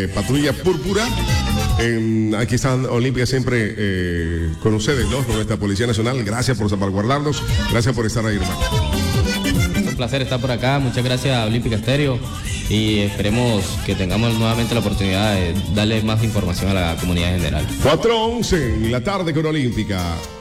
Patrulla Púrpura. Aquí están Olímpica siempre con ustedes, ¿no? Con esta Policía Nacional. Gracias por salvaguardarnos. Gracias por estar ahí, hermano. Un placer estar por acá. Muchas gracias a Olímpica Estéreo. Y esperemos que tengamos nuevamente la oportunidad de darle más información a la comunidad en general. 4:11 en la tarde con Olímpica.